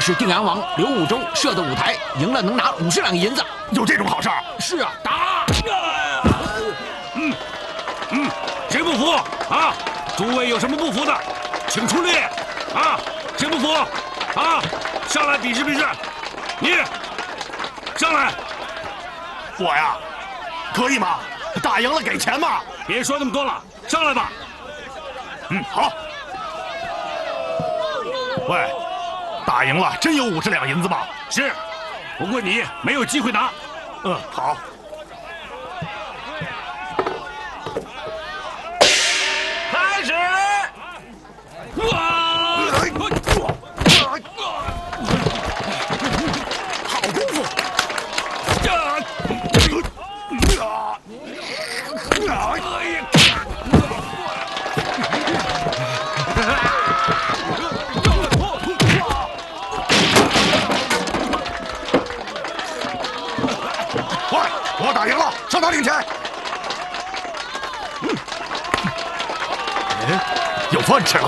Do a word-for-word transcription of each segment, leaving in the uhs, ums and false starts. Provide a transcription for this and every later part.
是定阳王刘武周设的舞台，赢了能拿五十两银子。 有这种好事？ 是啊，打！ 嗯嗯，谁不服啊？诸位有什么不服的，请出列啊！谁不服啊？上来比试比试，你上来。 我呀，可以吗？打赢了给钱吗？ 别说那么多了，上来吧。 嗯，好。喂，打赢了真有五十两银子吗？ 是，不过你没有机会拿。 嗯，好。 开始！哇！ 好功夫！我打赢了，上场领钱。嗯，哎，有饭吃了。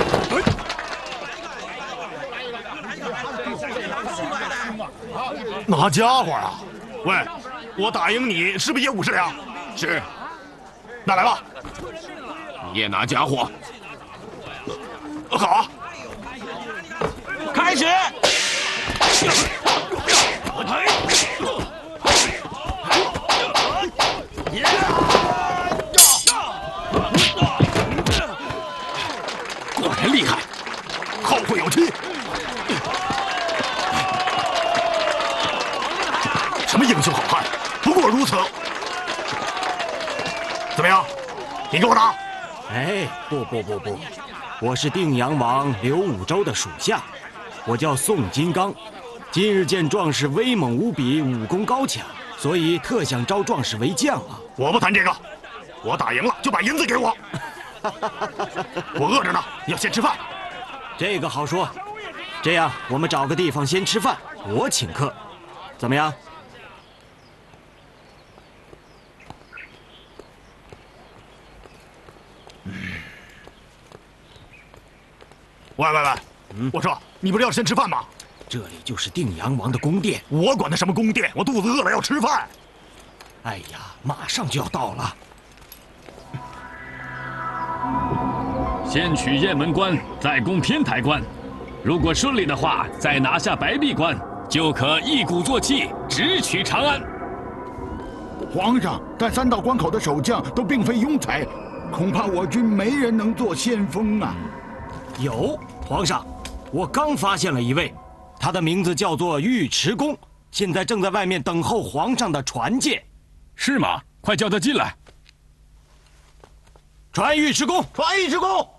那家伙啊！喂，我打赢你是不是也五十两？ 是。 那来吧。 你也拿家伙。 好啊。 开始。 果然厉害，后会有期。什么英雄好汉，不过如此。怎么样？你给我打！ 哎，不不不不，我是定阳王刘武周的属下，我叫宋金刚。今日见壮士威猛无比，武功高强，所以特想招壮士为将啊！ 我不谈这个，我打赢了就把银子给我。我饿着呢，要先吃饭。 这个好说，这样我们找个地方先吃饭，我请客，怎么样？ 喂喂喂，嗯，我说你不是要先吃饭吗？ 这里就是定阳王的宫殿， 我管他什么宫殿，我肚子饿了要吃饭。 哎呀，马上就要到了。 先取雁门关，再攻天台关。如果顺利的话，再拿下白壁关，就可一鼓作气，直取长安。 皇上，但三道关口的守将都并非庸才，恐怕我军没人能做先锋啊。 有，皇上，我刚发现了一位，他的名字叫做尉迟恭，现在正在外面等候皇上的传荐。 是吗？快叫他进来。 传尉迟恭， 传尉迟恭。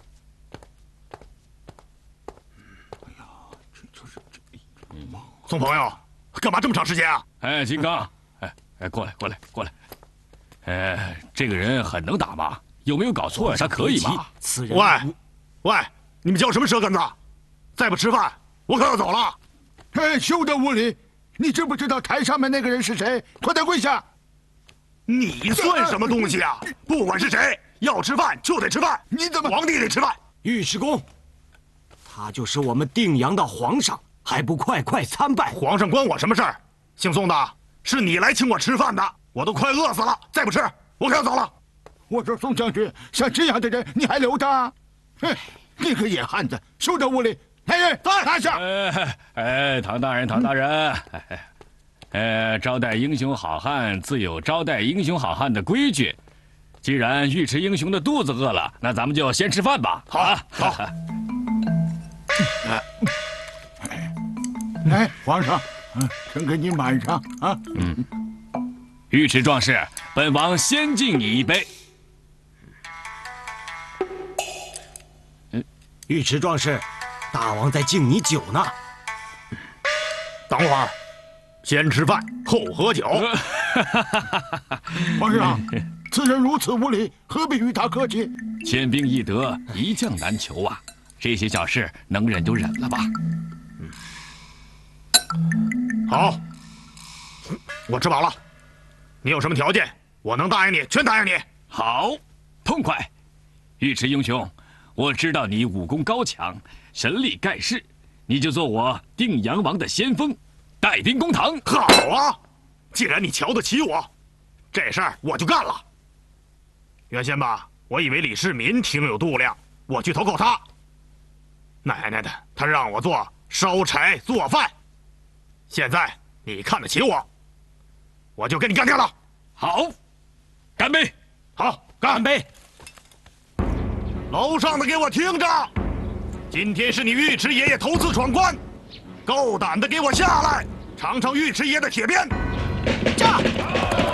宋朋友，干嘛这么长时间啊？ 哎，金刚，哎哎，过来过来过来。哎，这个人很能打吗？有没有搞错呀？他可以吗？ 此人， 喂，喂，你们叫什么舌根子？再不吃饭，我可要走了。 哎，休得无礼！你知不知道台上面那个人是谁？快点跪下！ 你算什么东西啊？不管是谁，要吃饭就得吃饭。 你怎么？ 皇帝得吃饭。 尉迟恭，他就是我们定阳的皇上，还不快快参拜？ 皇上关我什么事儿？姓宋的，是你来请我吃饭的，我都快饿死了，再不吃，我可要走了。 我说宋将军，像这样的人你还留他？哼，你个野汉子，休得无礼！来人，拿下！ 哎哎，唐大人，唐大人，哎哎，招待英雄好汉自有招待英雄好汉的规矩。既然尉迟英雄的肚子饿了，那咱们就先吃饭吧。 好， 啊、 好。 来，皇上，嗯，呈给你满上啊。 嗯，尉迟壮士，本王先敬你一杯。 嗯，尉迟壮士，大王在敬你酒呢。 等会儿，先吃饭后喝酒。 皇上，此人如此无礼，何必与他客气？ 千兵易得，一将难求啊！这些小事能忍就忍了吧。 好，我吃饱了。你有什么条件，我能答应你，全答应你。 好，痛快！尉迟英雄，我知道你武功高强，神力盖世， 你就做我定阳王的先锋，带兵攻唐。 好啊，既然你瞧得起我，这事儿我就干了。原先吧，我以为李世民挺有度量，我去投靠他。奶奶的，他让我做烧柴做饭。现在你看得起我，我就跟你干掉了。 好，干杯！ 好，干杯！ 楼上的给我听着，今天是你尉迟爷爷头次闯关，够胆的给我下来，尝尝尉迟爷的铁鞭！ 驾！